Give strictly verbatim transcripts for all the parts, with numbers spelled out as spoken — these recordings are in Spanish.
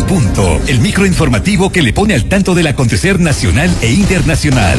Punto, el microinformativo que le pone al tanto del acontecer nacional e internacional.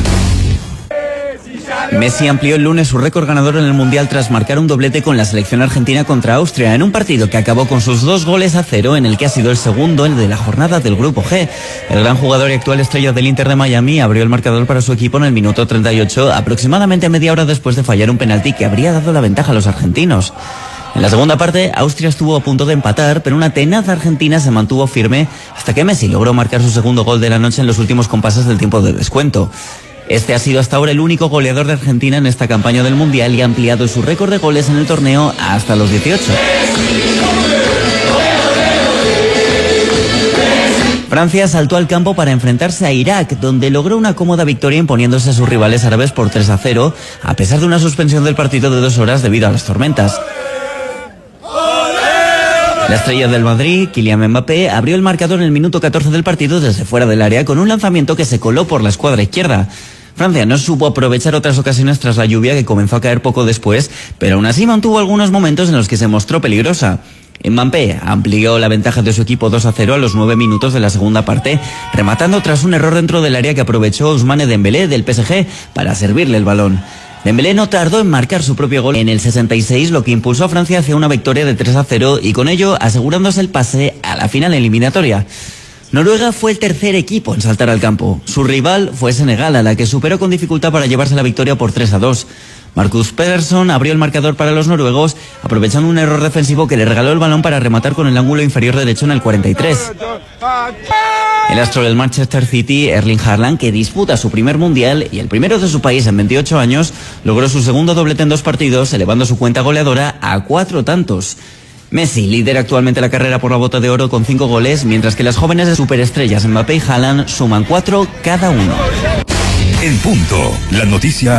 Messi amplió el lunes su récord ganador en el Mundial tras marcar un doblete con la selección argentina contra Austria en un partido que acabó con sus dos goles a cero, en el que ha sido el segundo el de la jornada del Grupo G. El gran jugador y actual estrella del Inter de Miami abrió el marcador para su equipo en el minuto treinta y ocho, aproximadamente media hora después de fallar un penalti que habría dado la ventaja a los argentinos. En la segunda parte, Austria estuvo a punto de empatar, pero una tenaz argentina se mantuvo firme hasta que Messi logró marcar su segundo gol de la noche en los últimos compases del tiempo de descuento. Este ha sido hasta ahora el único goleador de Argentina en esta campaña del Mundial y ha ampliado su récord de goles en el torneo hasta los dieciocho. Francia saltó al campo para enfrentarse a Irak, donde logró una cómoda victoria imponiéndose a sus rivales árabes por tres a cero, a pesar de una suspensión del partido de dos horas debido a las tormentas. La estrella del Madrid, Kylian Mbappé, abrió el marcador en el minuto catorce del partido desde fuera del área con un lanzamiento que se coló por la escuadra izquierda. Francia no supo aprovechar otras ocasiones tras la lluvia que comenzó a caer poco después, pero aún así mantuvo algunos momentos en los que se mostró peligrosa. Mbappé amplió la ventaja de su equipo dos a cero a los nueve minutos de la segunda parte, rematando tras un error dentro del área que aprovechó Ousmane Dembélé del P S G para servirle el balón. Dembélé no tardó en marcar su propio gol en el sesenta y seis, lo que impulsó a Francia hacia una victoria de tres a cero y con ello asegurándose el pase a la final eliminatoria. Noruega fue el tercer equipo en saltar al campo. Su rival fue Senegal, a la que superó con dificultad para llevarse la victoria por tres a dos. Marcus Pedersen abrió el marcador para los noruegos, aprovechando un error defensivo que le regaló el balón para rematar con el ángulo inferior derecho en el cuarenta y tres. El astro del Manchester City, Erling Haaland, que disputa su primer mundial y el primero de su país en veintiocho años, logró su segundo doblete en dos partidos, elevando su cuenta goleadora a cuatro tantos. Messi lidera actualmente la carrera por la Bota de Oro con cinco goles, mientras que las jóvenes superestrellas Mbappé y Haaland suman cuatro cada uno. En Punto, la noticia